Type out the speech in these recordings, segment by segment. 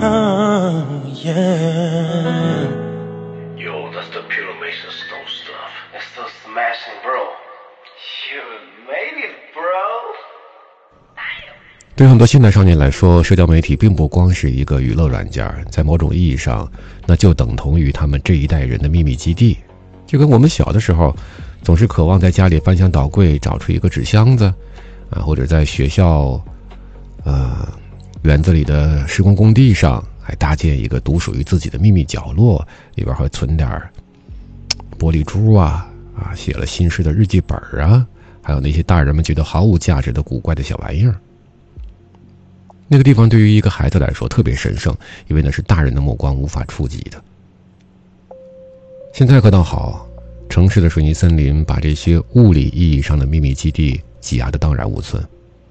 Yeah. Yo, that's the pure Mason Stone stuff. It's so smashing, bro. You made it, bro. 对很多现代少年来说，社交媒体并不光是一个娱乐软件，在某种意义上，那就等同于他们这一代人的秘密基地。就跟我们小的时候，总是渴望在家里翻箱倒柜找出一个纸箱子，或者在学校，园子里的施工工地上，还搭建一个独属于自己的秘密角落，里边会存点玻璃珠写了心事的日记本还有那些大人们觉得毫无价值的古怪的小玩意儿。那个地方对于一个孩子来说特别神圣，因为那是大人的目光无法触及的。现在可倒好，城市的水泥森林把这些物理意义上的秘密基地挤压得荡然无存。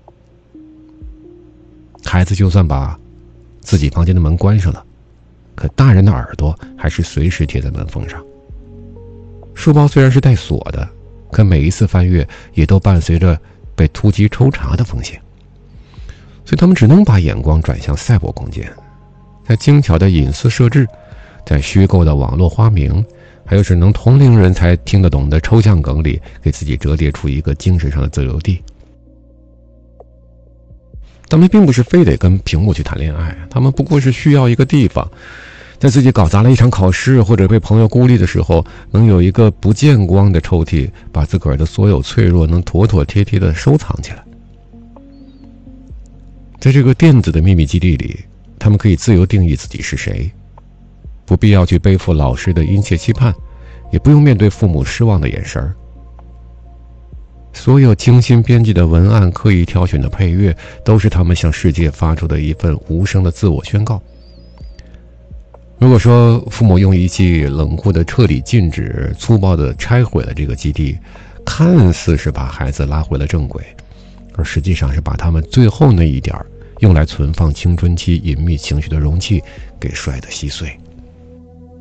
孩子就算把自己房间的门关上了，可大人的耳朵还是随时贴在门缝上。书包虽然是带锁的，可每一次翻阅也都伴随着被突击抽查的风险。所以他们只能把眼光转向赛博空间，在精巧的隐私设置，在虚构的网络花名，还有只能同龄人才听得懂的抽象梗里，给自己折叠出一个精神上的自由地。他们并不是非得跟屏幕去谈恋爱，他们不过是需要一个地方，在自己搞砸了一场考试或者被朋友孤立的时候，能有一个不见光的抽屉，把自个儿的所有脆弱能妥妥帖帖地收藏起来。在这个电子的秘密基地里，他们可以自由定义自己是谁，不必要去背负老师的殷切期盼，也不用面对父母失望的眼神。所有精心编辑的文案，刻意挑选的配乐，都是他们向世界发出的一份无声的自我宣告。如果说父母用一记冷酷的彻底禁止，粗暴的拆毁了这个基地，看似是把孩子拉回了正轨，而实际上是把他们最后那一点用来存放青春期隐秘情绪的容器给摔得稀碎。